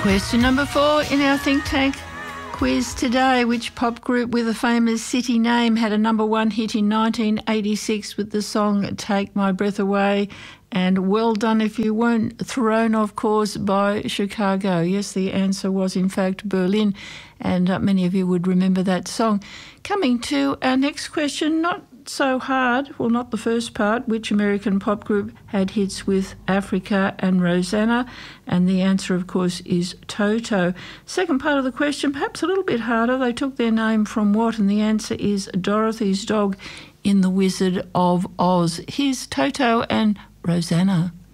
Question number 4 in our Think Tank quiz today. Which pop group with a famous city name had a #1 hit in 1986 with the song Take My Breath Away? And well done if you weren't thrown off course by Chicago. Yes, the answer was in fact Berlin, and many of you would remember that song. Coming to our next question, not so hard, well, not the first part. Which American pop group had hits with Africa and Rosanna? And the answer, of course, is Toto. Second part of the question, perhaps a little bit harder. They took their name from what? And the answer is Dorothy's dog in The Wizard of Oz. Here's Toto and Rosanna.